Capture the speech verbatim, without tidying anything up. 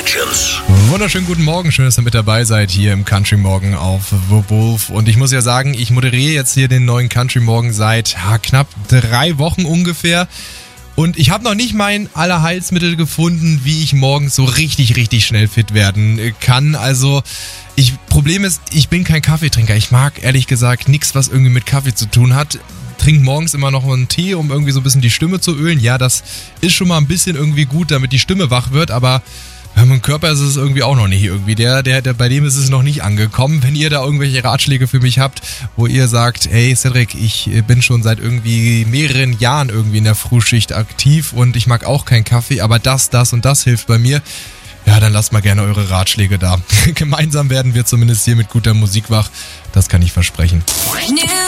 Legends. Wunderschönen guten Morgen, schön, dass ihr mit dabei seid hier im Country Morgen auf The Wolf. Und ich muss ja sagen, ich moderiere jetzt hier den neuen Country Morgen seit ja, knapp drei Wochen ungefähr. Und ich habe noch nicht mein Allerheilsmittel gefunden, wie ich morgens so richtig, richtig schnell fit werden kann. Also, ich Problem ist, ich bin kein Kaffeetrinker. Ich mag ehrlich gesagt nichts, was irgendwie mit Kaffee zu tun hat. Trinke morgens immer noch einen Tee, um irgendwie so ein bisschen die Stimme zu ölen. Ja, das ist schon mal ein bisschen irgendwie gut, damit die Stimme wach wird, aber bei meinem Körper ist es irgendwie auch noch nicht irgendwie. Der, der, der, bei dem ist es noch nicht angekommen. Wenn ihr da irgendwelche Ratschläge für mich habt, wo ihr sagt, hey Cedric, ich bin schon seit irgendwie mehreren Jahren irgendwie in der Frühschicht aktiv und ich mag auch keinen Kaffee, aber das, das und das hilft bei mir. Ja, dann lasst mal gerne eure Ratschläge da. Gemeinsam werden wir zumindest hier mit guter Musik wach. Das kann ich versprechen. New